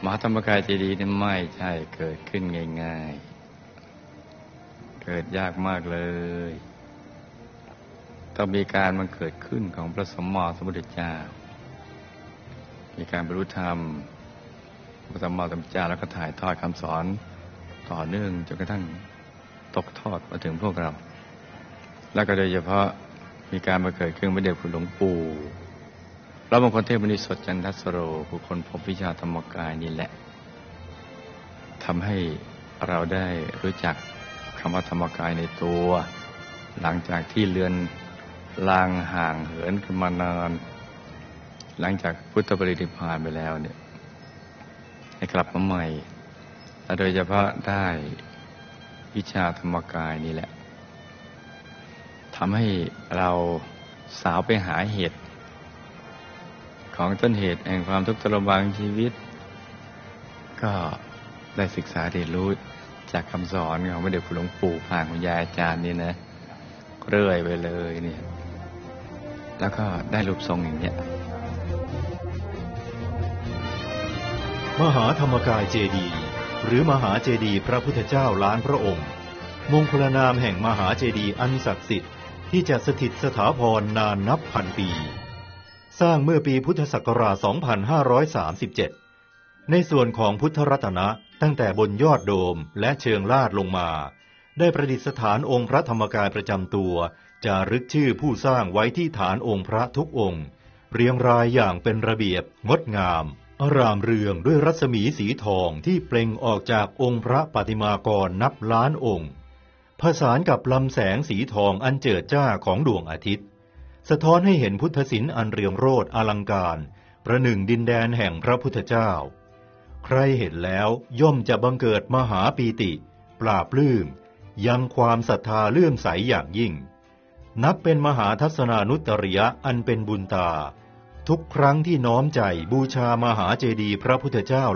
มหาธรรมกายเจดีย์นี่ไม่ใช่เกิดขึ้นง่ายๆเกิดยากมากเลยต้องมีการมันเกิดขึ้นของพระสัมมาสัมพุทธเจ้ามีการบรรลุธรรมพระสัมมาสัมพุทธเจ้าแล้วก็ถ่ายทอดคำสอนต่อเนื่องจนกระทั่งตกทอดมาถึงพวกเราแล้วก็โดยเฉพาะมีการมาเกิดขึ้นพระเดชคุณหลวงปู่พระมงคลเทพมุนีสดจันทสโรผู้คนพบวิชาธรรมกายนี่แหละทำให้เราได้รู้จักคำว่าธรรมกายในตัวหลังจากที่เลือนลางห่างเหินกันมานานหลังจากพุทธปรินิพพานไปแล้วเนี่ยให้กลับมาใหม่และโดยเฉพาะได้วิชาธรรมกายนี่แหละทำให้เราสาวไปหาเหตุของต้นเหตุแห่งความทุกข์ทรมานชีวิตก็ได้ศึกษาเรียนรู้จากคำสอนของพระเดชคุณหลวงปู่ผ่านคุณยายอาจารย์นี่นะเรื่อยไปเลยเนี่ยแล้วก็ได้รูปทรงอย่างเนี้ยมหาธรรมกายเจดีย์หรือมหาเจดีย์พระพุทธเจ้าล้านพระองค์มงคลนามแห่งมหาเจดีย์อันศักดิ์สิทธิ์ที่จะสถิตสถาพรนานนับพันปีสร้างเมื่อปีพุทธศักราช 2537 ในส่วนของพุทธรัตนะตั้งแต่บนยอดโดมและเชิงลาดลงมาได้ประดิษฐานองค์พระธรรมกายประจำตัวจารึกชื่อผู้สร้างไว้ที่ฐานองค์พระทุกองค์เรียงรายอย่างเป็นระเบียบงดงามอร่ามเรืองด้วยรัศมีสีทองที่เปล่งออกจากองค์พระปฏิมากรนับล้านองค์ผสานกับลำแสงสีทองอันเจิดจ้าของดวงอาทิตย์สะท้อนให้เห็นพุทธศิลป์อันเรืองโรจน์อลังการประหนึ่งดินแดนแห่งพระพุทธเจ้าใครเห็นแล้วย่อมจะบังเกิดมหาปีติปราบปลื้มยังความศรัทธาเลื่อมใสอย่างยิ่งนับเป็นมหาทัศนานุตริยะอันเป็นบุญตาทุกครั้งที่น้อมใจบูชามหาเจดีย์พระพุทธเจ้า